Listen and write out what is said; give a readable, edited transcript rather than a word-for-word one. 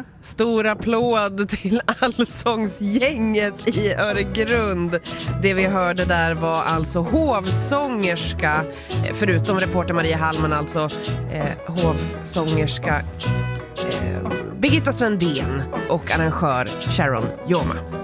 Stor applåd till allsångsgänget i Öregrund. Det vi hörde där var alltså hovsångerska, förutom reporter Maria Hallman, alltså hovsångerska Birgitta Svendén och arrangör Sharon Joma.